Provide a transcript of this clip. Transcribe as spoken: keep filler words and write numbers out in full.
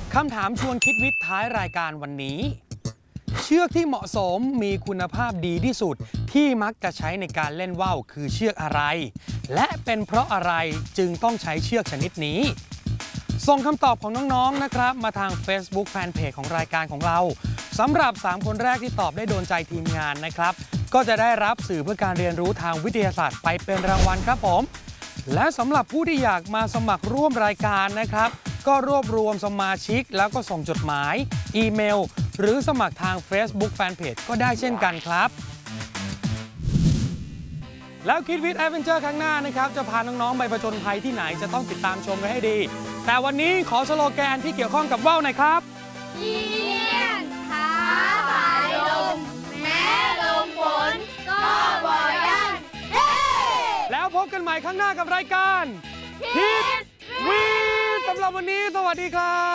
คำถามชวนคิดวิทย์ท้ายรายการวันนี้เชือกที่เหมาะสมมีคุณภาพดีที่สุดที่มักจะใช้ในการเล่นว่าวคือเชือกอะไรและเป็นเพราะอะไรจึงต้องใช้เชือกชนิดนี้ส่งคำตอบของน้องๆนะครับมาทาง Facebook Fanpage ของรายการของเราสำหรับสามคนแรกที่ตอบได้โดนใจทีมงานนะครับก็จะได้รับสื่อเพื่อการเรียนรู้ทางวิทยาศาสตร์ไปเป็นรางวัลครับผมและสำหรับผู้ที่อยากมาสมัครร่วมรายการนะครับก็รวบรวมสมาชิกแล้วก็ส่งจดหมายอีเมลหรือสมัครทาง Facebook Fanpage ก็ได้เช่นกันครับแล้วคิดวิทย์แอดเวนเจอร์ครั้งหน้านะครับจะพาน้องๆไปผจญภัยที่ไหนจะต้องติดตามชมกันให้ดีแต่วันนี้ขอสโลแกนที่เกี่ยวข้องกับว่าวหน่อยครับเยี่ยมท้าสายลมแม้ลมฝนก็บ่ยันเฮ้แล้วพบกันใหม่ครั้งหน้ากับรายการคิดวิทย์สำหรับวันนี้สวัสดีครับ